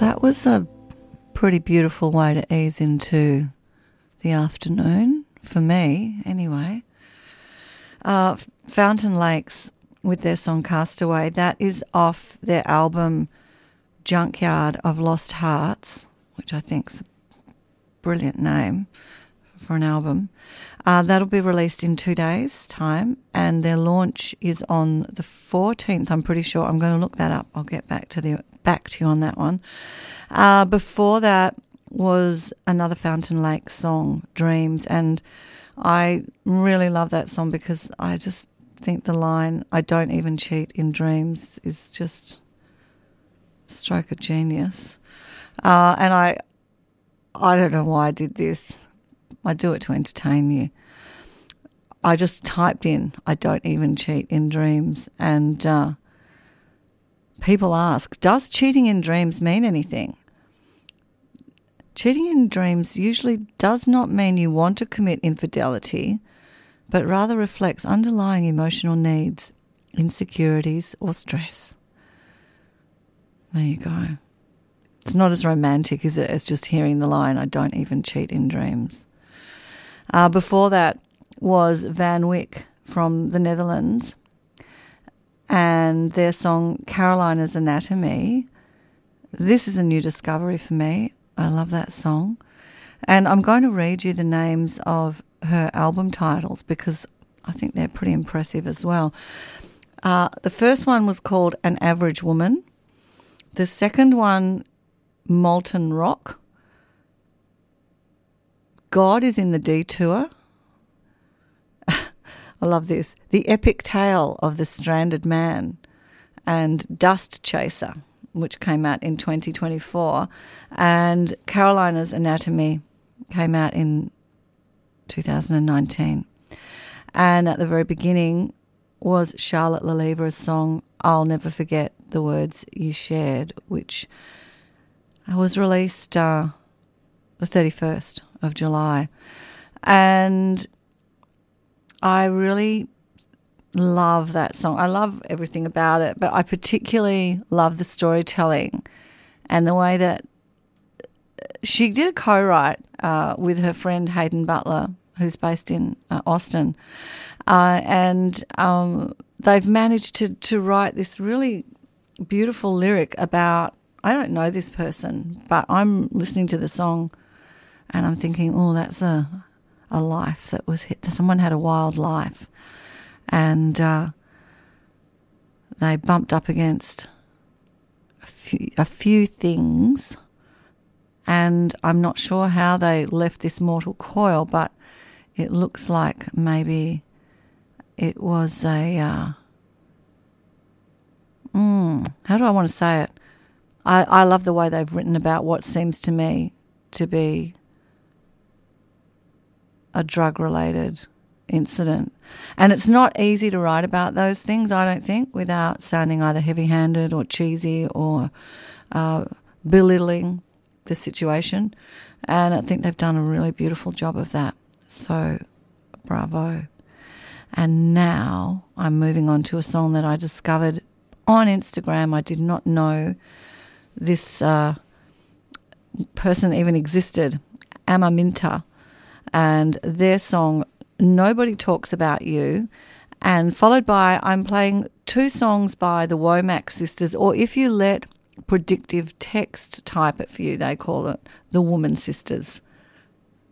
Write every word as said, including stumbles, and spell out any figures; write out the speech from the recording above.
That was a pretty beautiful way to ease into the afternoon, for me anyway. Uh, Fountain Lakes with their song Castaway, that is off their album Junkyard of Lost Hearts, which I think's a brilliant name for an album. Uh, that'll be released in two days' time, and their launch is on the fourteenth, I'm pretty sure. I'm going to look that up. I'll get back to the back to you on that one. Uh, before that was another Fountain Lakes song, Dreams, and I really love that song because I just think the line, I don't even cheat in dreams, is just a stroke of genius. Uh, and I, I don't know why I did this. I do it to entertain you. I just typed in, I don't even cheat in dreams, and uh, people ask, does cheating in dreams mean anything? Cheating in dreams usually does not mean you want to commit infidelity, but rather reflects underlying emotional needs, insecurities, or stress. There you go. It's not as romantic, is it, as just hearing the line, I don't even cheat in dreams. Uh, before that was Van Wyck from the Netherlands, and their song Carolina's Anatomy. This is a new discovery for me. I love that song. And I'm going to read you the names of her album titles because I think they're pretty impressive as well. Uh, the first one was called An Average Woman. The second one, Molten Rock. God is in the Detour. I love this. The Epic Tale of the Stranded Man, and Dust Chaser, which came out in twenty twenty-four, and Carolina's Anatomy came out in two thousand nineteen. And at the very beginning was Charlotte Lelever's song I'll Never Forget the Words You Shared, which was released uh, the thirty-first of July. And I really love that song. I love everything about it, but I particularly love the storytelling and the way that she did a co-write uh, with her friend Hayden Butler, who's based in uh, Austin, uh, and um, they've managed to, to write this really beautiful lyric about, I don't know this person, but I'm listening to the song and I'm thinking, oh, that's a a life that was hit. Someone had a wild life, and uh, they bumped up against a few, a few things, and I'm not sure how they left this mortal coil, but it looks like maybe it was a, uh, mm, how do I want to say it? I, I love the way they've written about what seems to me to be a drug-related incident. And it's not easy to write about those things, I don't think, without sounding either heavy-handed or cheesy or uh, belittling the situation. And I think they've done a really beautiful job of that. So, bravo. And now I'm moving on to a song that I discovered on Instagram. I did not know this uh, person even existed, Amaminta, and their song Nobody Talks About You, and followed by I'm playing two songs by the Womack sisters, or if you let predictive text type it for you, they call it the Woman Sisters.